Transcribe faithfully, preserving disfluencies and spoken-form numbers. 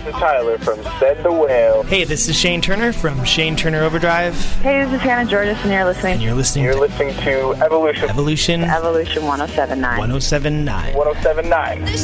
is Tyler from Said the Whale. Hey, this is Shane Turner from Shane Turner Overdrive. Hey, this is Hannah Georges, and you're listening. And you're listening You're to listening to Evolution. Evolution Evolution one oh seven point nine. one oh seven point nine. one oh seven point nine.